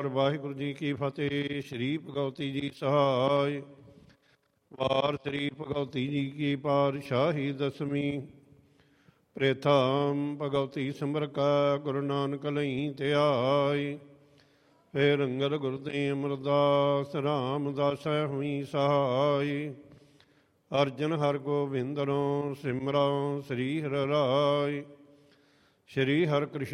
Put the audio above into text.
ਵਾਹਿਗੁਰੂ ਜੀ ਕੀ ਫਤਿਹ। ਸ਼੍ਰੀ ਭਗਵਤੀ ਜੀ ਸਹਾਇ। ਵਾਰ ਸ਼੍ਰੀ ਭਗਵਤੀ ਜੀ ਕੀ ਪਾਤਸ਼ਾਹੀ ਦਸਵੀਂ। ਪ੍ਰੇਥਾਮ ਭਗਵਤੀ ਸਿਮਰ ਕਾ ਗੁਰੂ ਨਾਨਕ ਲਈ ਧਿਆਇ। ਫੇਰ ਅੰਗਦ ਗੁਰਦੇ ਅਮਰਦਾਸ ਰਾਮਦਾਸੈ ਹੋਈ ਸਹਾਇ। ਅਰਜਨ ਹਰ ਗੋਬਿੰਦਨੋ ਸਿਮਰਉ ਸ੍ਰੀ ਹਰਿ ਰਾਇ। ਸ਼੍ਰੀ ਹਰਿ ਕ੍ਰਿਸ਼ਨ